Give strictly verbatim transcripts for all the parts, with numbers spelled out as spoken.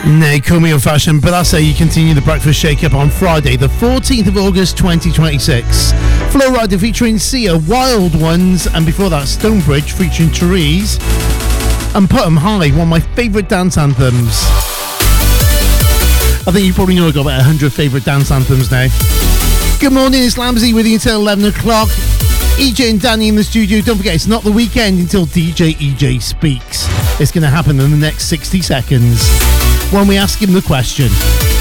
Nay, call me old fashioned, but that's how you continue the breakfast shake up on Friday, the fourteenth of August twenty twenty-six. Flow Rider featuring Sia, Wild Ones, and before that, Stonebridge featuring Therese, and Put 'em High, one of my favourite dance anthems. I think you probably know I've got about one hundred favourite dance anthems now. Good morning, it's Lamsey with you until eleven o'clock. E J and Danny in the studio. Don't forget, it's not the weekend until D J E J speaks. It's going to happen in the next sixty seconds when we ask him the question.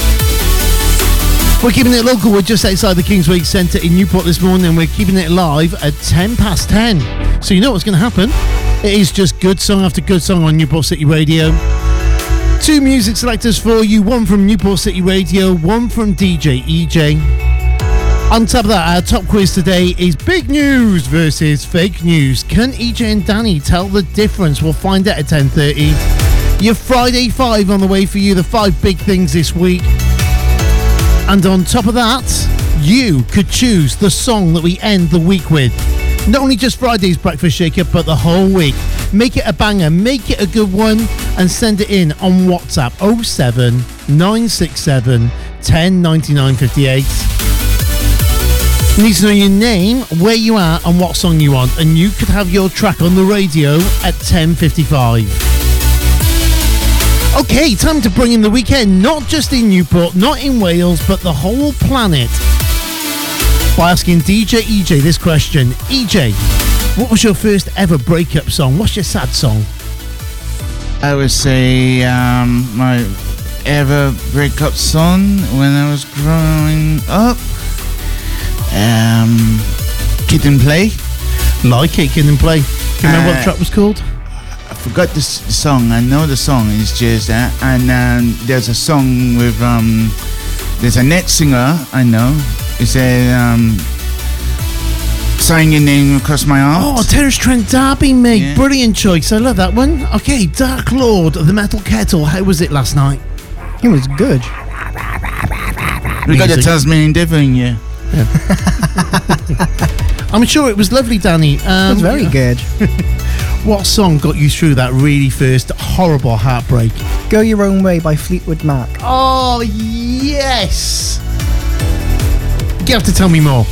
We're keeping it local. We're just outside the Kingsway Centre in Newport this morning. We're keeping it live at ten past ten. So you know what's going to happen. It is just good song after good song on Newport City Radio. Two music selectors for you. One from Newport City Radio, one from D J E J. On top of that, our top quiz today is big news versus fake news. Can E J and Danny tell the difference? We'll find out at ten thirty. Your Friday Five on the way for you, the five big things this week. And on top of that, you could choose the song that we end the week with. Not only just Friday's breakfast shake-up, but the whole week. Make it a banger, make it a good one, and send it in on WhatsApp oh seven nine six seven one oh nine nine five eight. You need to know your name, where you are, and what song you want, and you could have your track on the radio at ten fifty-five. Okay, time to bring in the weekend, not just in Newport, not in Wales, but the whole planet, by asking D J E J this question. E J, what was your first ever breakup song? What's your sad song? I would say um, my ever breakup song when I was growing up. Um, Kid and Play. Like it, Kid and Play. Do you remember uh, what the track was called? I forgot the song. I know the song is just that. And um, there's a song with um, there's a net singer I know. It said um, sign your name across my heart. Oh, Terence Trent D'Arby, mate. Yeah. Brilliant choice. I love that one. Okay, Dark Lord of the Metal Kettle. How was it last night? It was good. We got the Tasmanian Devil in you. Yeah. I'm sure it was lovely, Danny. Um, it was very good. What song got you through that really first horrible heartbreak? Go Your Own Way by Fleetwood Mac. Oh, yes! You have to tell me more.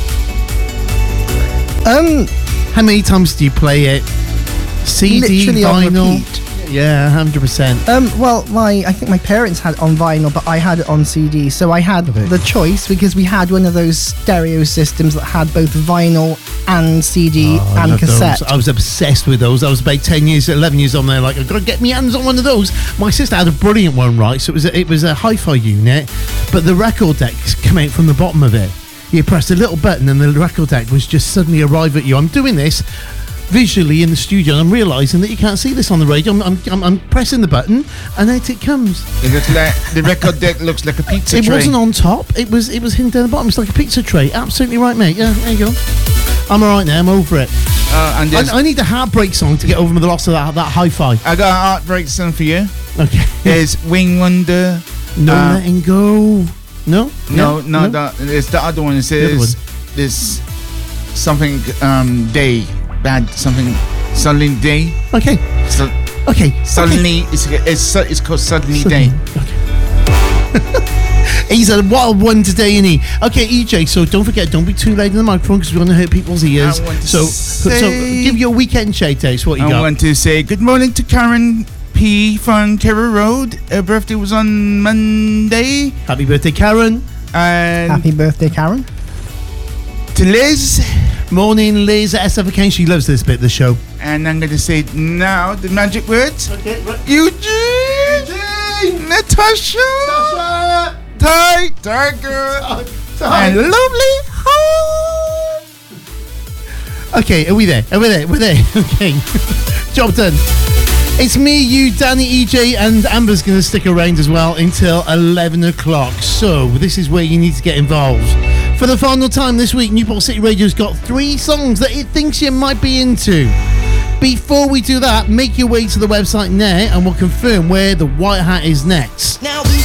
Um, How many times do you play it? C D, literally vinyl? on repeat. Yeah, one hundred percent. Um, well, my I think my parents had it on vinyl, but I had it on C D, so I had the choice because we had one of those stereo systems that had both vinyl and C D oh, and cassette. Those. I was obsessed with those. I was about ten years, eleven years on there. Like, I've got to get my hands on one of those. My sister had a brilliant one, right? So it was a, it was a hi-fi unit, but the record decks come out from the bottom of it. You pressed a little button, and the record deck was just suddenly arrive at you. I'm doing this visually in the studio, and I'm realising that you can't see this on the radio. I'm, I'm, I'm, I'm pressing the button, and out it comes. It looks like the record deck looks like a pizza it tray. It wasn't on top. It was it was hidden down the bottom. It's like a pizza tray. Absolutely right, mate. Yeah, there you go. I'm all right now. I'm over it. Uh, and I, I need a heartbreak song to get over the loss of that that hi-fi. I got a heartbreak song for you. Okay. It's Wing Wonder. No uh, letting go. No. No, yeah? no, no. That, it's the other one. It says one. this something um day bad something. Suddenly Day. Okay. So, okay. Suddenly, okay. It's, it's it's called Suddenly, Suddenly. Day. Okay. He's a wild one today, isn't he? Okay, E J. So don't forget, don't be too loud in the microphone because we want to hurt people's ears. So, so give your weekend shout outs. What you I got? I want to say good morning to Karen P from Kerry Road. Her birthday was on Monday. Happy birthday, Karen. And happy birthday, Karen. To Liz. Morning, Liz at S F K. She loves this bit of the show. And I'm going to say now the magic words. Okay, right. Eugene, Eugene, Natasha, Natasha, Ty, Tiger, Ty, and lovely home. Okay, are we there? Are we there? We're there. Okay, job done. It's me, you, Danny, E J, and Amber's going to stick around as well until eleven o'clock. So this is where you need to get involved. For the final time this week, Newport City Radio's got three songs that it thinks you might be into. Before we do that, make your way to the website now and we'll confirm where the White Hat is next. Now these